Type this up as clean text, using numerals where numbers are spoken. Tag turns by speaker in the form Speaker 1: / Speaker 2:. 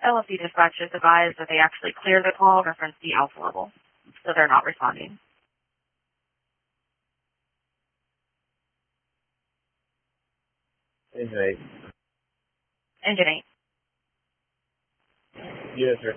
Speaker 1: LFC dispatch just advised that they actually cleared the call and referenced the alpha level, so they're not responding.
Speaker 2: Engine 8.
Speaker 1: Engine 8.
Speaker 2: Units are